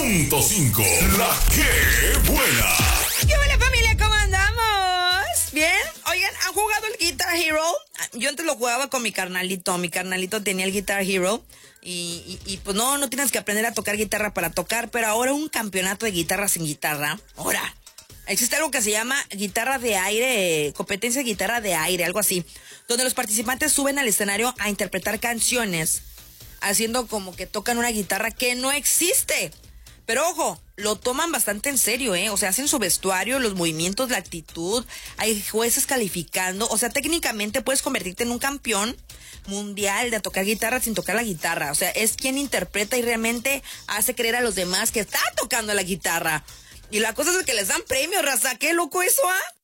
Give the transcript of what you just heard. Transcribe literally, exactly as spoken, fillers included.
punto cinco. La que buena. ¿Qué hola familia? ¿Cómo andamos? ¿Bien? Oigan, ¿han jugado el Guitar Hero? Yo antes lo jugaba con mi carnalito. Mi carnalito tenía el Guitar Hero. Y, y, y pues no, no tienes que aprender a tocar guitarra para tocar. Pero ahora un campeonato de guitarra sin guitarra. Ahora, existe algo que se llama guitarra de aire, competencia de guitarra de aire, algo así. Donde los participantes suben al escenario a interpretar canciones, haciendo como que tocan una guitarra que no existe. Pero ojo, lo toman bastante en serio, ¿eh? O sea, hacen su vestuario, los movimientos, la actitud. Hay jueces calificando. O sea, técnicamente puedes convertirte en un campeón mundial de tocar guitarra sin tocar la guitarra. O sea, es quien interpreta y realmente hace creer a los demás que está tocando la guitarra. Y la cosa es que les dan premios, raza. ¿Qué loco eso, ah?